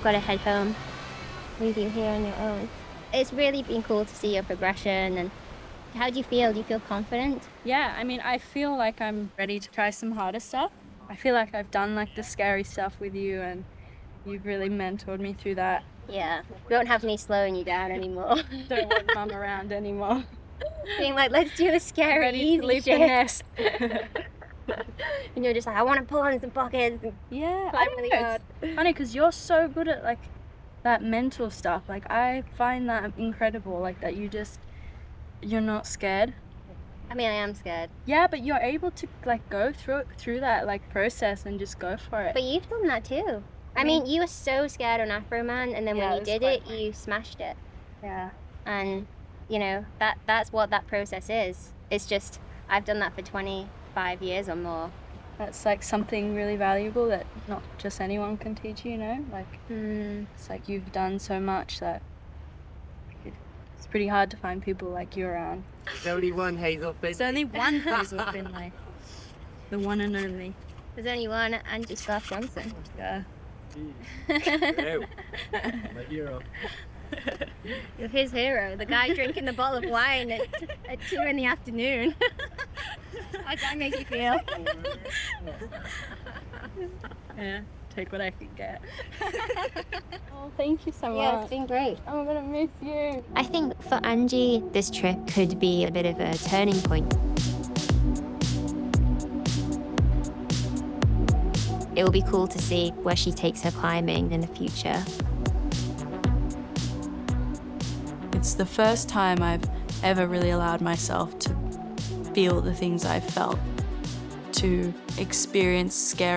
I've got to head home. Leave you here on your own. It's really been cool to see your progression. And how do you feel? Do you feel confident? Yeah, I mean, I feel like I'm ready to try some harder stuff. I feel like I've done like the scary stuff with you, and you've really mentored me through that. Yeah. You won't have me slowing you down anymore. Don't want mum around anymore. Being like, let's do the scary, Ready easy to leave shit. the nest. And you're just like, I want to pull on some pockets. And Yeah, climb I don't really know. hard. It's funny because you're so good at like that mental stuff. Like I find that incredible. Like that you're not scared. I mean, I am scared. Yeah, but you're able to like go through that like process and just go for it. But you've done that too. I mean, you were so scared on Afro Man, and then Yeah, when it you was did quite it, you smashed it. Yeah. And, you know, that's what that process is. It's just, I've done that for 25 years or more. That's like something really valuable that not just anyone can teach you, you know? Like it's like you've done so much that it's pretty hard to find people like you around. There's only one Hazel Finlay. There's only one Hazel Finlay. The one and only. There's only one, Angie Scarf Johnson. Yeah. Hello. My hero. You're his hero, the guy drinking the bottle of wine at 2 in the afternoon. How does that make you feel? Yeah, take what I can get. Oh, thank you so much. Yeah, it's been great. I'm gonna miss you. I think for Angie, this trip could be a bit of a turning point. It will be cool to see where she takes her climbing in the future. It's the first time I've ever really allowed myself to feel the things I've felt, to experience scary